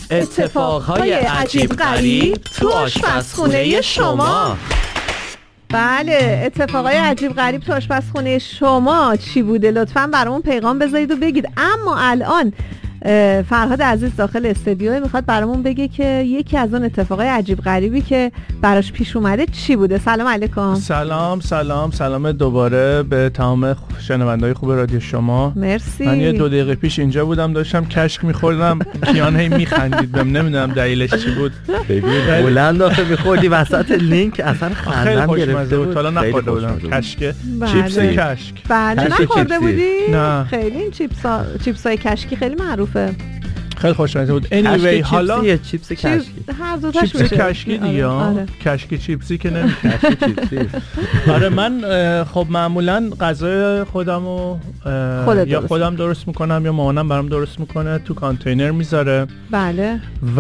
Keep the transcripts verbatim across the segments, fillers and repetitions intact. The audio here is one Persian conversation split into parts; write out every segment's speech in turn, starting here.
اتفاقهای عجیب غریب تو آشپزخونه شما. بله، اتفاقای عجیب غریب تو آشپزخونه شما چی بوده؟ لطفاً برامون پیغام بذارید و بگید. اما الان فرهاد عزیز داخل استودیو میخواد برامون بگه که یکی از اون اتفاقای عجیب غریبی که براش پیش اومده چی بوده. سلام علیکم. سلام سلام سلام دوباره به تمام شنونده‌های خوب رادیو شما. مرسی. من یه دو دقیقه پیش اینجا بودم داشتم کشک میخوردم، کیان هی میخندید بهم، نمیدونم دلیلش چی بود. ببین بلند آخه میخوردی وسط لینک اصلا خندم گرفته بود. حالا نخورده بودم کشک. بله. چیپس کشک. بله نخورده بودی؟ نه. خیلی این چیپسا چیپسای کشکی خیلی معروفه. خیلی خوشمزه بود. anyway حالا یه چیپس کشکی. هر دو تاش چیپس کشکی دیگه. آره. کشکی چیپسی که نمیشه. کشکی چیپسی. آره من خب معمولا غذای خودمو یا خودم درست میکنم یا مامانم برام درست میکنه، تو کانتینر میذاره. بله. و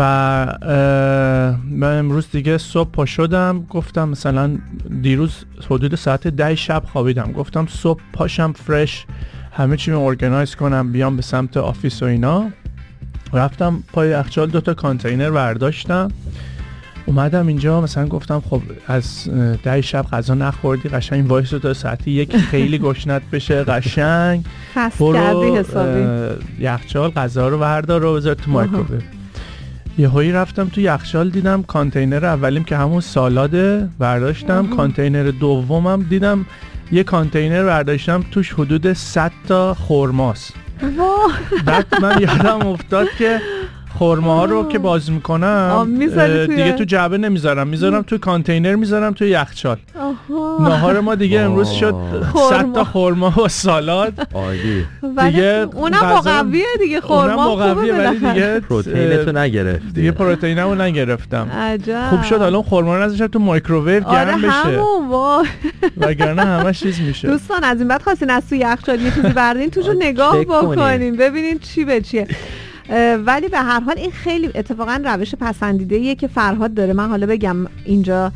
من امروز دیگه صبح پا شدم، گفتم مثلا دیروز حدود ساعت ده شب خوابیدم، گفتم صبح پاشم فرش همه چی رو ارگانایز کنم بیام به سمت آفیس و اینا. رفتم پای یخچال دو تا کانتینر برداشتم، اومدم اینجا مثلا گفتم خب از ده شب غذا نخوردی، قشنگ وایس تا ساعت یک خیلی گشنت بشه، قشنگ برو یخچال غذا رو بردار و بذار تو مایکروویو. یهویی رفتم تو یخچال دیدم کانتینر اولیم که همون سالاده برداشتم، کانتینر دومم دیدم یه کانتینر برداشتم توش حدود صد تا خرماست. بعد من یادم افتاد که خرما ها رو که باز میکنم دیگه تو جعبه نمیذارم، میذارم تو کانتینر، میذارم تو یخچال. ناهار ما دیگه امروز شد صد تا خرما و سالاد. عالی. دیگه اونم مقویه دیگه، خرما مقویه ولی دیگه پروتئینتو نگرفتی. دیگه پروتئینمو نگرفتم. عجب. خوب شد الان خرما رو نذاشتم تو مایکروویو گرم بشه. وگرنه همش چیز میشه. دوستان از این بعد خواستین از تو یخچال یه چیزی بردین توشو نگاه بکنین ببینین چی به چیه. ولی به هر حال این خیلی اتفاقا روش پسندیده ایه که فرهاد داره. من حالا بگم اینجا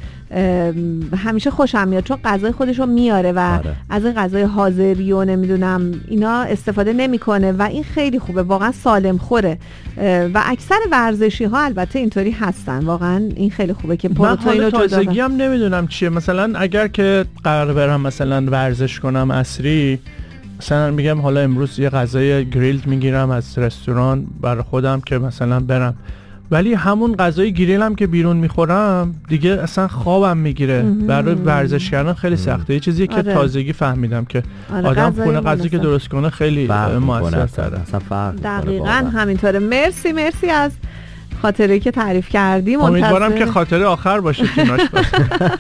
همیشه خوشم میاد چون غذای خودشو میاره و آره. از این غذای حاضری و نمیدونم اینا استفاده نمیکنه و این خیلی خوبه، واقعا سالم خوره و اکثر ورزشی ها البته اینطوری هستن. واقعا این خیلی خوبه که پروتئین و تازگی هم نمیدونم چیه، مثلا اگر که قرار برم مثلا ورزش کنم عصری، مثلا میگم حالا امروز یه غذای گریلد میگیرم از رستوران برای خودم که مثلا برم، ولی همون غذای گریل هم که بیرون میخورم دیگه اصلا خوابم میگیره. برای ورزش کردن خیلی سخته. یه چیزی آره. که تازگی فهمیدم که آره آدم خونه غذایی که درست کنه خیلی موثر تره. دقیقاً همینطوره. مرسی مرسی از خاطره که تعریف کردیم. امیدوارم که خاطره آخر باشه کناش باشه.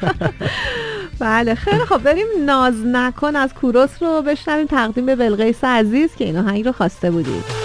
بله خیلی خب، بریم ناز نکن از کوروس رو بشنویم تقدیم به بلقیس عزیز که این آهنگ رو خواسته بودید.